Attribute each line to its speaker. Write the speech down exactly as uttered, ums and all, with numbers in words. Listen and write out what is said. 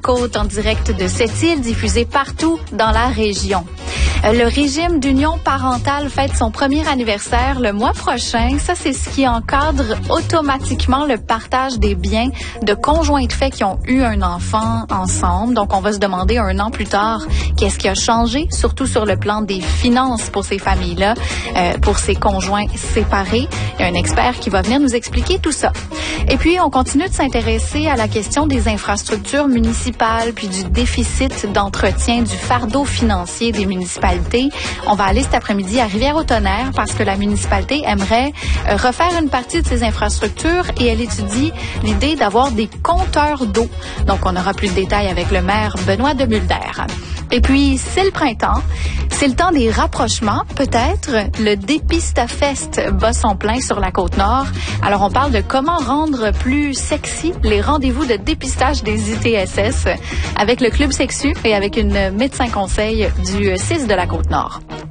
Speaker 1: Côte en direct de Sept-Îles, diffusé partout dans la région. Le régime d'union parentale fête son premier anniversaire le mois prochain. Ça, c'est ce qui encadre automatiquement le partage des biens de conjoints de fait qui ont eu un enfant ensemble. Donc, on va se demander un an plus tard qu'est-ce qui a changé, surtout sur le plan des finances pour ces familles-là, euh, pour ces conjoints séparés. Il y a un expert qui va venir nous expliquer tout ça. Et puis, on continue de s'intéresser à la question des infrastructures municipales puis du déficit d'entretien, du fardeau financier des municipalités. On va aller cet après-midi à Rivière-au-Tonnerre parce que la municipalité aimerait euh, refaire une partie de ses infrastructures et elle étudie l'idée d'avoir des compteurs d'eau. Donc, on aura plus de détails avec le maire Benoît de Mulder. Et puis, c'est le printemps. C'est le temps des rapprochements, peut-être. Le Dépistafest bat son plein sur la Côte-Nord. Alors, on parle de comment rendre plus sexy les rendez-vous de dépistage des I T S S avec le Club Sexu et avec une médecin conseil du C I S de la Côte-Nord.